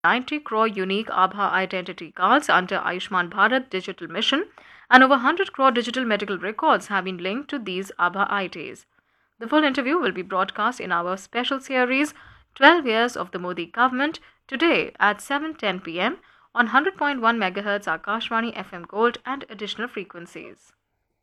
90 crore unique Aadhaar identity cards under Ayushman Bharat Digital Mission, and over 100 crore digital medical records have been linked to these Aadhaar IDs. The full interview will be broadcast in our special series 12 Years of the Modi Government today at 7:10 p.m. on 100.1 MHz Akashvani FM Gold and additional frequencies.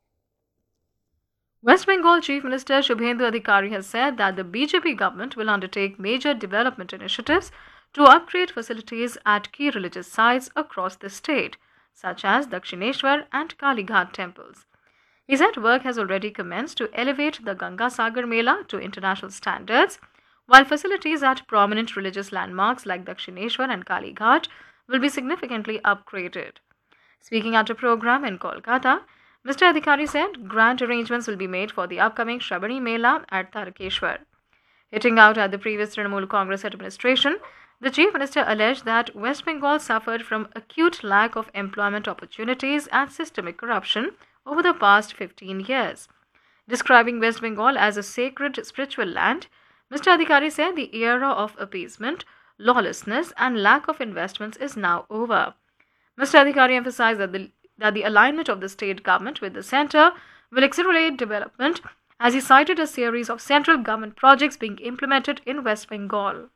West Bengal Chief Minister Shubhendu Adhikari has said that the BJP government will undertake major development initiatives to upgrade facilities at key religious sites across the state, such as Dakshineshwar and Kalighat temples. He said work has already commenced to elevate the Ganga Sagar Mela to international standards, while facilities at prominent religious landmarks like Dakshineshwar and Kalighat will be significantly upgraded. Speaking at a program in Kolkata, Mr. Adhikari said grand arrangements will be made for the upcoming Shrabani Mela at Tarakeshwar. Hitting out at the previous Trinamool Congress administration, the Chief Minister alleged that West Bengal suffered from acute lack of employment opportunities and systemic corruption over the past 15 years. Describing West Bengal as a sacred spiritual land, Mr. Adhikari said the era of appeasement, lawlessness and lack of investments is now over. Mr. Adhikari emphasized that the alignment of the state government with the centre will accelerate development, as he cited a series of central government projects being implemented in West Bengal.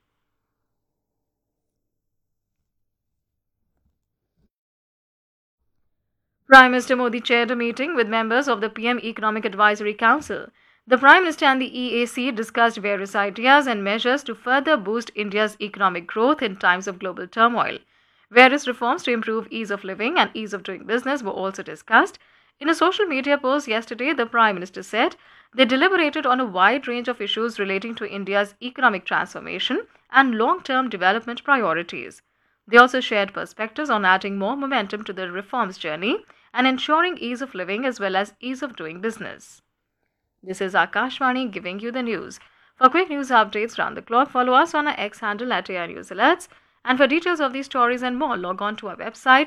Prime Minister Modi chaired a meeting with members of the PM Economic Advisory Council. The Prime Minister and the EAC discussed various ideas and measures to further boost India's economic growth in times of global turmoil. Various reforms to improve ease of living and ease of doing business were also discussed. In a social media post yesterday, the Prime Minister said they deliberated on a wide range of issues relating to India's economic transformation and long-term development priorities. They also shared perspectives on adding more momentum to the reforms journey and ensuring ease of living as well as ease of doing business. This is Akashvani giving you the news. For quick news updates round the clock, follow us on our X handle at AI News Alerts. And for details of these stories and more, log on to our website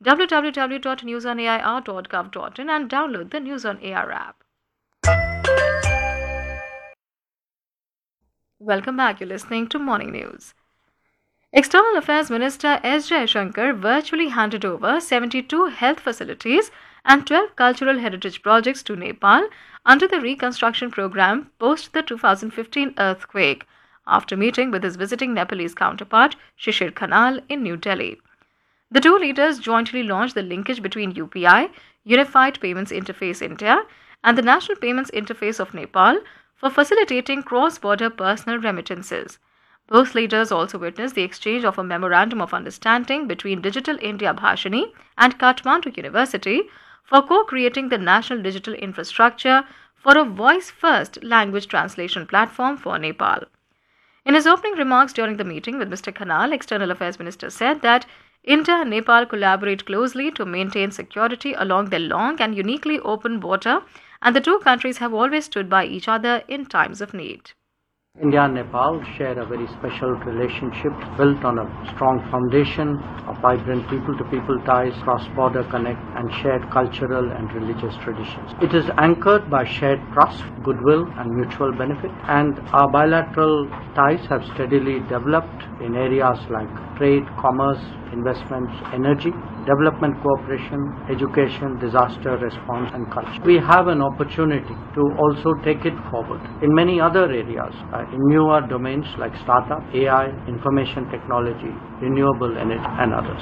www.newsonair.gov.in and download the News on Air app. Welcome back. You're listening to Morning News. External Affairs Minister S. Jaishankar virtually handed over 72 health facilities and 12 cultural heritage projects to Nepal under the reconstruction program post the 2015 earthquake, after meeting with his visiting Nepalese counterpart Shishir Khanal in New Delhi. The two leaders jointly launched the linkage between UPI, Unified Payments Interface India, and the National Payments Interface of Nepal for facilitating cross-border personal remittances. Both leaders also witnessed the exchange of a Memorandum of Understanding between Digital India Bhashini and Kathmandu University for co-creating the national digital infrastructure for a voice-first language translation platform for Nepal. In his opening remarks during the meeting with Mr. Khanal, External Affairs Minister said that India and Nepal collaborate closely to maintain security along their long and uniquely open border, and the two countries have always stood by each other in times of need. India and Nepal share a very special relationship built on a strong foundation of vibrant people-to-people ties, cross-border connect and shared cultural and religious traditions. It is anchored by shared trust, goodwill and mutual benefit, and our bilateral ties have steadily developed in areas like trade, commerce, investments, energy, development cooperation, education, disaster response and culture. We have an opportunity to also take it forward in many other areas, in newer domains like startup, AI, information technology, renewable energy and others.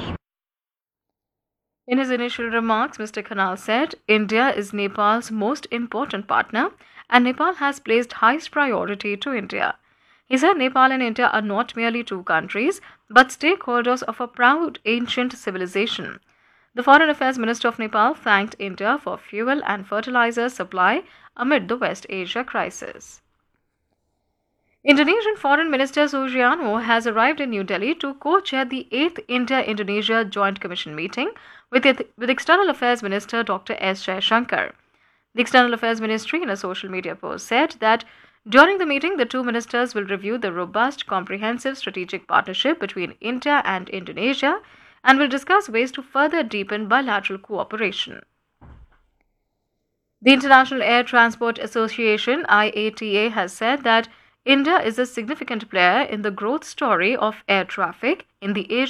In his initial remarks, Mr. Khanal said India is Nepal's most important partner and Nepal has placed highest priority to India. He said Nepal and India are not merely two countries, but stakeholders of a proud ancient civilization. The Foreign Affairs Minister of Nepal thanked India for fuel and fertilizer supply amid the West Asia crisis. Indonesian Foreign Minister Sugiarno has arrived in New Delhi to co-chair the 8th India-Indonesia Joint Commission meeting with External Affairs Minister Dr. S. Jaishankar. The External Affairs Ministry in a social media post said that during the meeting, the two ministers will review the robust, comprehensive strategic partnership between India and Indonesia and will discuss ways to further deepen bilateral cooperation. The International Air Transport Association, IATA, has said that India is a significant player in the growth story of air traffic in the Asia